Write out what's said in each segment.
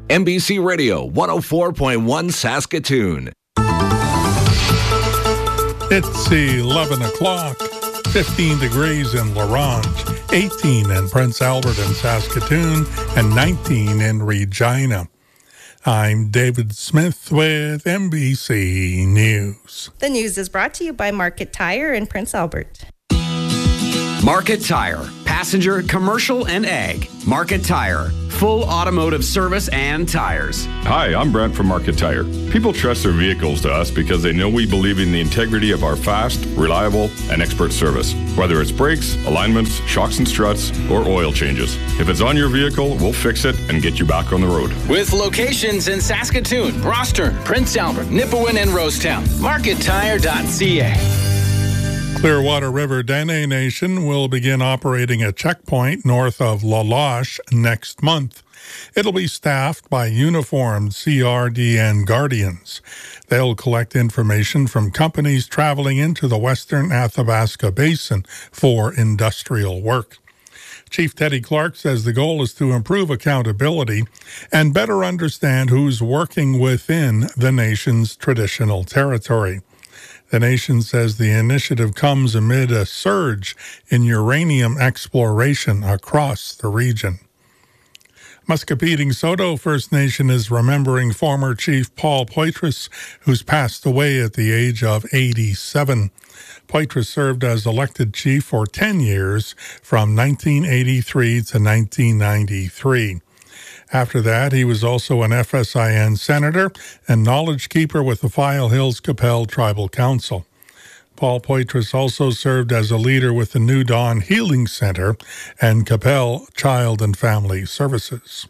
MBC Radio 104.1 Saskatoon. It's 11 o'clock, 15 degrees in La Ronge, 18 in Prince Albert and Saskatoon, and 19 in Regina. I'm David Smith with MBC News. The news is brought to you by Market Tire in Prince Albert. Market Tire, passenger, commercial, and ag. Market Tire, full automotive service and tires. Hi, I'm Brent from Market Tire. People trust their vehicles to us because they know we believe in the integrity of our fast, reliable, and expert service. Whether it's brakes, alignments, shocks and struts, or oil changes. If it's on your vehicle, we'll fix it and get you back on the road. With locations in Saskatoon, Rosthern, Prince Albert, Nipawin, and Rosetown. MarketTire.ca. Clearwater River Dene Nation will begin operating a checkpoint north of La Loche next month. It'll be staffed by uniformed CRDN guardians. They'll collect information from companies traveling into the western Athabasca Basin for industrial work. Chief Teddy Clark says the goal is to improve accountability and better understand who's working within the nation's traditional territory. The nation says the initiative comes amid a surge in uranium exploration across the region. Muscopetang Soto First Nation is remembering former Chief Paul Poitras, who's passed away at the age of 87. Poitras served as elected chief for 10 years from 1983 to 1993. After that, he was also an FSIN senator and knowledge keeper with the File Hills Qu'Appelle Tribal Council. Paul Poitras also served as a leader with the New Dawn Healing Center and Qu'Appelle Child and Family Services.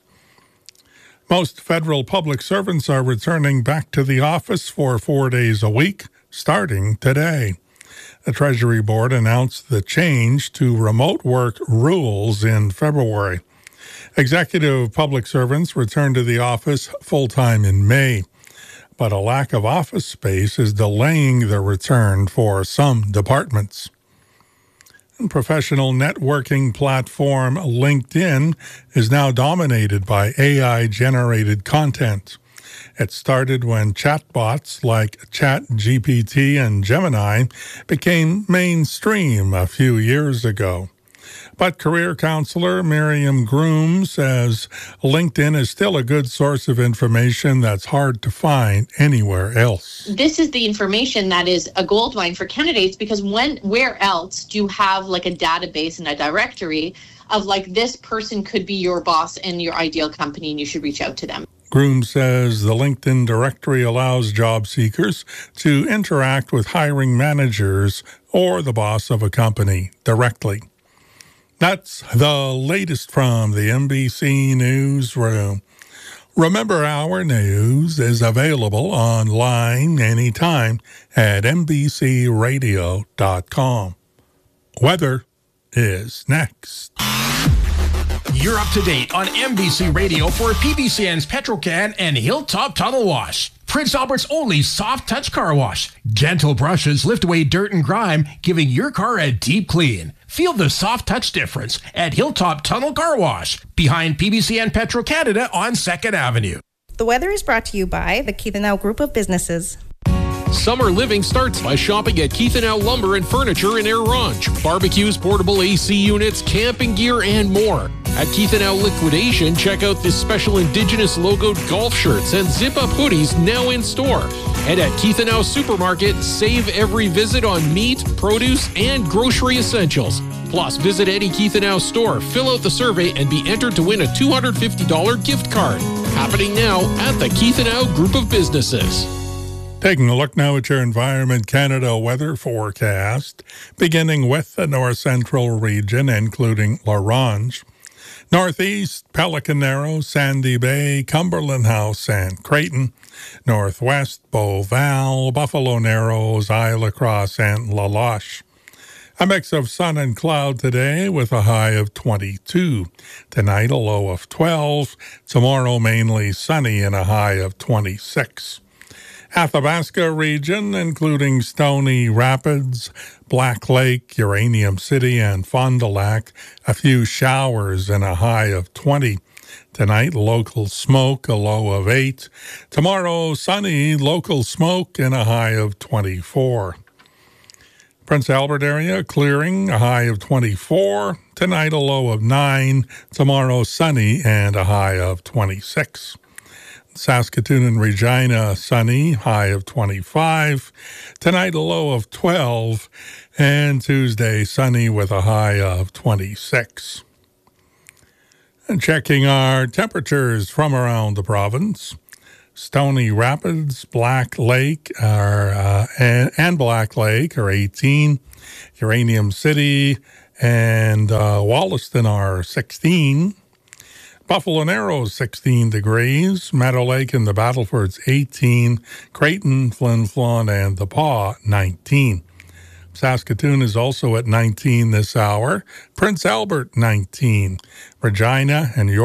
Most federal public servants are returning back to the office for 4 days a week, starting today. The Treasury Board announced the change to remote work rules in February. Executive public servants return to the office full-time in May, but a lack of office space is delaying the return for some departments. Professional networking platform LinkedIn is now dominated by AI-generated content. It started when chatbots like ChatGPT and Gemini became mainstream a few years ago. But career counselor Miriam Groom says LinkedIn is still a good source of information that's hard to find anywhere else. This is the information that is a goldmine for candidates because where else do you have like a database and a directory of like this person could be your boss in your ideal company and you should reach out to them. Groom says the LinkedIn directory allows job seekers to interact with hiring managers or the boss of a company directly. That's the latest from the MBC Newsroom. Remember, our news is available online anytime at mbcradio.com. Weather is next. You're up to date on MBC Radio for PBCN's Petrocan and Hilltop Tunnel Wash. Prince Albert's only soft touch car wash. Gentle brushes lift away dirt and grime, giving your car a deep clean. Feel the soft touch difference at Hilltop Tunnel Car Wash, behind PBCN Petro Canada on 2nd Avenue. The weather is brought to you by the Keith & Al Group of Businesses. Summer living starts by shopping at Keith & Al Lumber and Furniture in Air Ronge. Barbecues, portable AC units, camping gear, and more. At Keith & Al Liquidation, check out the special Indigenous logoed golf shirts and zip-up hoodies now in store. And at Keith & Al Supermarket, save every visit on meat, produce, and grocery essentials. Plus, visit any Keith & Al store, fill out the survey, and be entered to win a $250 gift card. Happening now at the Keith & Al Group of Businesses. Taking a look now at your Environment Canada weather forecast, beginning with the north central region, including La Ronge. Northeast, Pelican Narrow, Sandy Bay, Cumberland House, and Creighton. Northwest, Beauval, Buffalo Narrows, Isle Cross, and La Loche. A mix of sun and cloud today with a high of 22. Tonight, a low of 12. Tomorrow, mainly sunny and a high of 26. Athabasca region, including Stony Rapids, Black Lake, Uranium City, and Fond du Lac, a few showers and a high of 20. Tonight, local smoke, a low of 8. Tomorrow, sunny, local smoke, and a high of 24. Prince Albert area, clearing, a high of 24. Tonight, a low of 9. Tomorrow, sunny, and a high of 26. Saskatoon and Regina, sunny, high of 25. Tonight, a low of 12. And Tuesday, sunny with a high of 26. And checking our temperatures from around the province. Stony Rapids, Black Lake and Black Lake are 18. Uranium City and Wollaston are 16. Buffalo Narrows, 16 degrees. Meadow Lake and the Battleford's 18. Creighton, Flin Flon, and the Paw, 19. Saskatoon is also at 19 this hour. Prince Albert, 19. Regina and York.